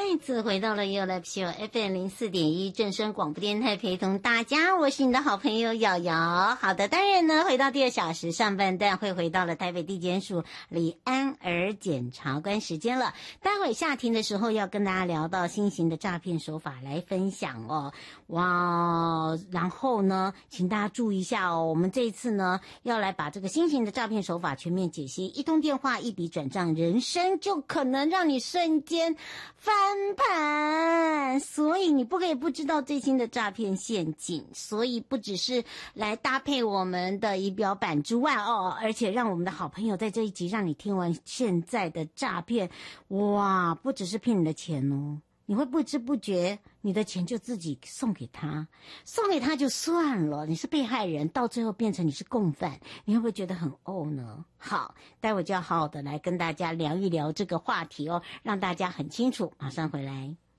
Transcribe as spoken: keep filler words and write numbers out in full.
再一次回到了 You Live Show F M 零四点一正声广播电台，陪同大家，我是你的好朋友瑶瑶。好的，当然呢，回到第二小时上半段会回到了台北地检署李安儿检察官时间了。待会下庭的时候要跟大家聊到新型的诈骗手法来分享哦。哇，然后呢，请大家注意一下哦，我们这一次呢要来把这个新型的诈骗手法全面解析，一通电话一笔转账，人生就可能让你瞬间翻盘，所以你不可以不知道最新的诈骗陷阱。所以不只是来搭配我们的仪表板之外哦，而且让我们的好朋友在这一集让你听完现在的诈骗，哇，不只是骗你的钱哦，你会不知不觉你的钱就自己送给他，送给他就算了，你是被害人，到最后变成你是共犯，你会不会觉得很怄呢？好，待会就要好好的来跟大家聊一聊这个话题哦，让大家很清楚。马上回来。